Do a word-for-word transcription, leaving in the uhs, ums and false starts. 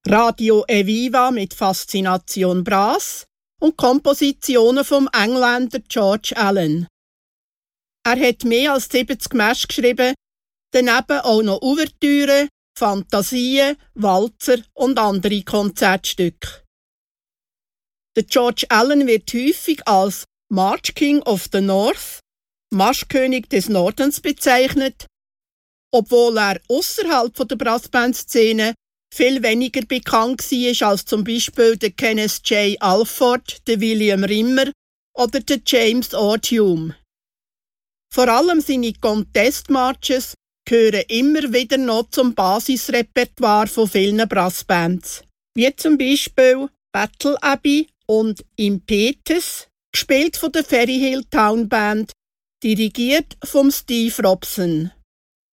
Radio Eviva mit Faszination Brass und Kompositionen vom Engländer George Allen. Er hat mehr als siebzig Märsche geschrieben, daneben auch noch Ouvertüren, Fantasien, Walzer und andere Konzertstücke. Der George Allen wird häufig als March King of the North, Marschkönig des Nordens bezeichnet, obwohl er außerhalb der Brassband-Szene viel weniger bekannt war als zum Beispiel der Kenneth J. Alford, der William Rimmer oder der James Ord Hume. Vor allem seine Contest-Marches gehören immer wieder noch zum Basisrepertoire von vielen Brassbands, wie zum Beispiel Battle Abbey und Impetus, gespielt von der Ferryhill Town Band, dirigiert von Steve Robson.